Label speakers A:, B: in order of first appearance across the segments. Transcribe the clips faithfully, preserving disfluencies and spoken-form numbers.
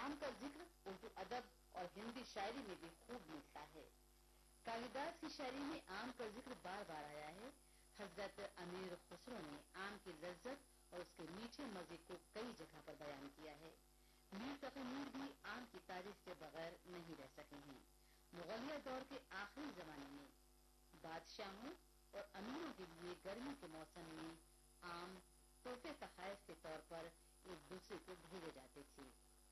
A: आम का जिक्र उर्दू अदब और हिंदी शायरी में भी खूब मिलता है। कालिदास की शायरी में आम का जिक्र बार बार आया है। हजरत अमीर खुसरो ने आम की लज्जत और उसके मीठे मजे को कई जगह पर बयान किया है। मीर तकी मीर भी आम की तारीफ के बगैर नहीं रह सके हैं। मुगलिया दौर के आखिरी जमाने में बादशाहों और अमीरों के लिए गर्मी के मौसम में आम तोहफे तहाइफ के तौर पर एक दूसरे को भेजे जाते थे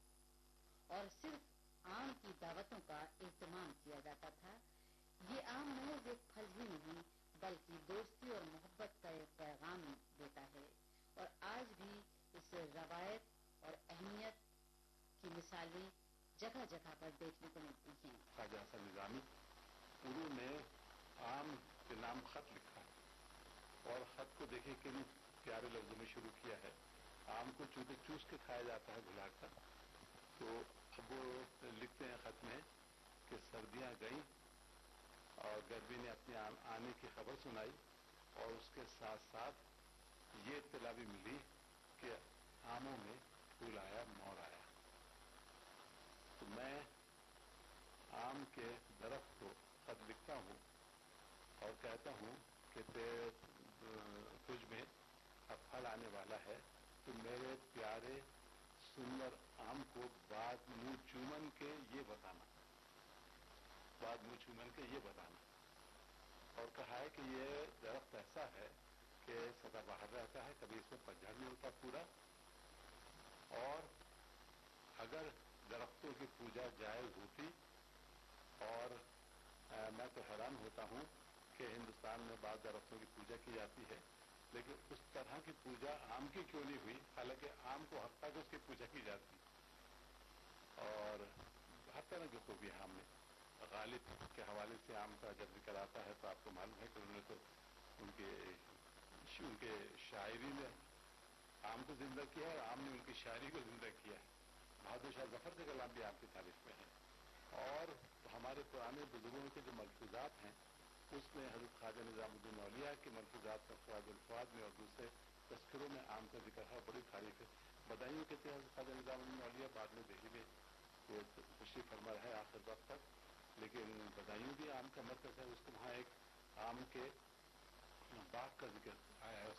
A: और सिर्फ आम की दावतों का एहतमाम किया जाता था। ये आम महज एक फल ही नहीं बल्कि दोस्ती और मोहब्बत का एक पैगाम देता है और आज भी इस रवायत और अहमियत की मिसालें जगह जगह पर देखने को मिलती हैं।
B: ख्वाजा हसन निजामी उर्दू ने आम के नाम खत लिखा है और खत को देखिए किन प्यारे लफ्जों में शुरू किया है। आम को चूंकि चूस के खाया जाता है घुलाकर, तो अब वो लिखते हैं खत में कि सर्दियां गई और गर्मी ने अपने आने की खबर सुनाई और उसके साथ साथ ये इत्तला भी मिली कि आमों में फूल आया, मोर आया। तो मैं आम के दरख्त को खत लिखता हूं और कहता हूं कि तुझ में अब फल आने वाला है, तो मेरे प्यारे सुंदर आम को बाद मुंह चूमन के ये बताना, बाद मुंह चूमन के ये बताना। और कहा है कि ये दरख्त ऐसा है कि सदा बाहर रहता है, कभी इसमें पतझड़ नहीं होता पूरा। और अगर दरख्तों की पूजा जायज होती, और आ, मैं तो हैरान होता हूं कि हिंदुस्तान में बाद दरख्तों की पूजा की जाती है, लेकिन उस तरह की पूजा आम की क्यों नहीं हुई, हालांकि आम को हर तक उसकी पूजा की जाती और हर तरह की खूबी है आम में। गालिब के हवाले से आम का जब जिक्र आता है तो आपको मालूम है कि उन्होंने तो उनके उनके शायरी में आम को जिंदा किया है और आम ने उनकी शायरी को जिंदा किया है। बहादुर शाह जफर के कलाम भी आपकी तारीफ में है। और हमारे पुराने बुजुर्गों के जो मलफूजात हैं उसमें हज़रत ख्वाजा निजामुद्दीन औलिया के मलफूजात में ख्वाजुल ख्वाज में और दूसरे तस्करों में आम का जिक्र है। बड़ी तारीफ है। बदायूं के थे हज़रत ख्वाजा निजामुद्दीन औलिया, बाद में दिल्ली में वो तशरीफ फरमा है आखिर वक्त तक, लेकिन बदायूं भी आम का मरकज है। उसको वहां एक आम के बाग का जिक्र आया है,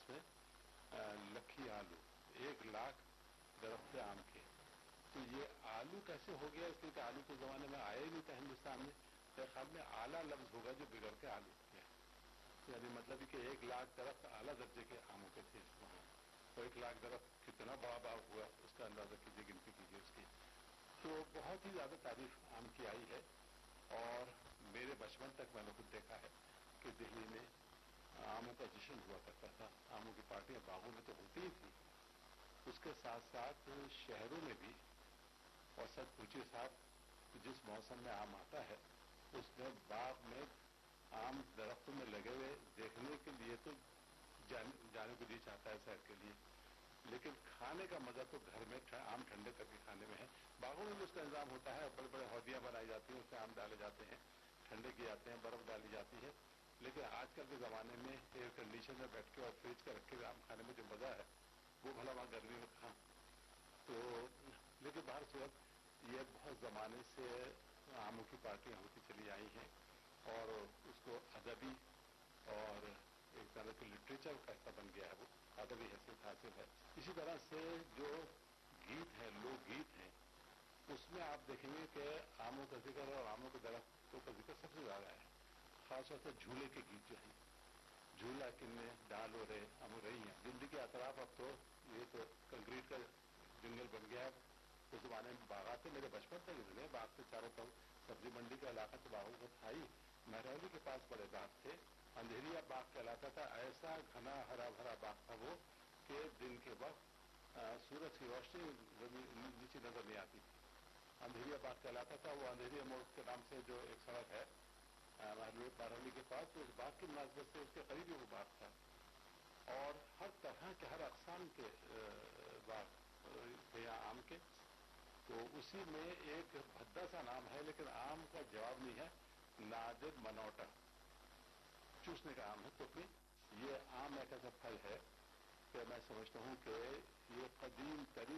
B: उसमें लखी आलू, एक लाख दरख्त आम के। तो ये आलू कैसे हो गया, इसलिए कि आलू के जमाने में आया ही नहीं था हिंदुस्तान में। मेरे ख्याल में आला लफ्ज होगा जो बिगड़ के आलू है, यानी मतलब कि एक लाख दरख्त आला दर्जे के आमों के थे वहां। तो एक लाख दरख्त कितना बड़ा बड़ा हुआ उसका अंदाजा कीजिए, गिनती कीजिए उसकी। तो बहुत ही ज्यादा तारीफ आम की आई है। और मेरे बचपन तक मैंने खुद देखा है कि दिल्ली में आमों का जश्न हुआ करता था। आमों की पार्टियां बागों में तो होती ही थी, उसके साथ साथ शहरों में भी। और सच पूछिए साहब, जिस मौसम में आम आता है उसमें बाग में आम दरख्तों में लगे हुए देखने के लिए तो जान, जाने को जी चाहता है सैर के लिए, लेकिन खाने का मजा तो घर में आम ठंडे करके खाने में है। बागों में भी उसका इंतजाम होता है, बड़े बड़े हौदियां बनाई जाती हैं, उसमें आम डाले जाते हैं, ठंडे किए जाते हैं, बर्फ डाली जाती है। लेकिन आजकल के जमाने में एयर कंडीशन में बैठ के और फ्रिज का रखे हुए आम खाने में जो मजा है वो भला वहां गर्मी में खा। तो लेकिन बाहर सूरत ये बहुत जमाने से आमों की पार्टियां होती चली आई हैं और उसको अदबी और एक तरह के लिटरेचर का हिस्सा बन गया है, वो अदबी हैसियत हासिल है। इसी तरह से जो गीत है, लोकगीत हैं, उसमें आप देखेंगे कि आमों का जिक्र और आमों के दरख्तों का जिक्र सबसे ज्यादा है। खासतौर से झूले के गीत जो हैं, झूला किन्ने डाल हो रहे हम रही हैं। दिल्ली के अतराफ अब तो ये तो कंक्रीट का जंगल बन गया है। उस जमाने में बागात थे, मेरे बचपन तक इतने बाग के चारों तरफ, सब्जी मंडी का इलाका तो बागों का था ही। महरौली के पास बड़े बाग थे, अंधेरिया बाग कहलाता था। ऐसा घना हरा भरा बाग था वो कि दिन के वक्त सूरज की रोशनी नीचे नजर नहीं आती थी। अंधेरिया बाग कहलाता था। वो अंधेरिया मोड़ के नाम से जो एक सड़क है महरौली के पास, तो उस बाग की मुनासबत से उसके करीब ही वो बाग था। और हर तरह के, हर अकसाम के बाग थे यहाँ आम के। तो उसी में एक भद्दा सा नाम है, लेकिन आम का जवाब नहीं है, नादिर मनौटा, चूसने का आम है टोपी। ये आम एक ऐसा फल है कि मैं समझता हूं कि ये कदीम तरीन